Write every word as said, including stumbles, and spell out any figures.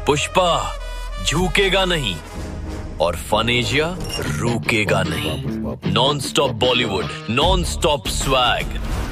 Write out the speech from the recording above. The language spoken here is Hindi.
पुष्पा झुकेगा नहीं और फन एशिया रुकेगा नहीं। Non stop Bollywood, non stop swag.